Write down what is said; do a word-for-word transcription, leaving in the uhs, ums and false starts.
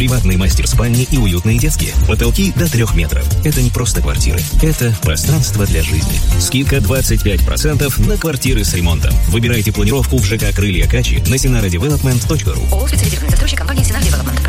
приватные мастер-спальни и уютные детские. Потолки до трех метров. Это не просто квартиры. Это пространство для жизни. Скидка двадцать пять процентов на квартиры с ремонтом. Выбирайте планировку в ЖК «Крылья Качи» на синара девелопмент точка ру. ООО «Специализированный застройщик» компания «Синар Девелопмент».